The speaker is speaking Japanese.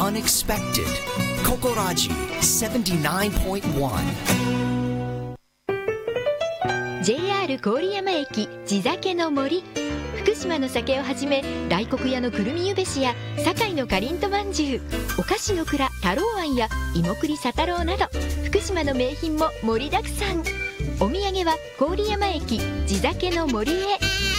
unexpected. Kokoraji 79.1 JR 郡山駅地酒の森。福島の酒をはじめ大黒屋のくるみゆべしや堺のかりんとまんじゅう、お菓子の蔵太郎庵や芋栗佐太郎など福島の名品も盛りだくさん。お土産は郡山駅地酒の森へ。